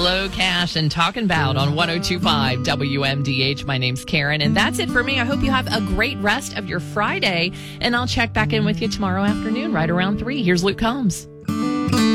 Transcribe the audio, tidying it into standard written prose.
Slow Cash and Talking About on 102.5 WMDH. My name's Karen, and that's it for me. I hope you have a great rest of your Friday, and I'll check back in with you tomorrow afternoon right around 3. Here's Luke Combs.